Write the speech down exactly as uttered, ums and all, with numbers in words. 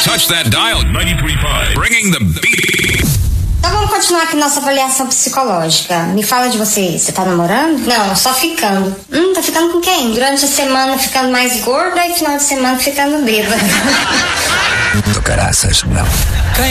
touch that dial. ninety-three point five. Bringing the beat. Então vamos continuar aqui nossa avaliação psicológica. Me fala de você. Você tá namorando? Não, só ficando. Hum, tá ficando com quem? Durante a semana ficando mais gorda e final de semana ficando bêbada. Do caraças, não.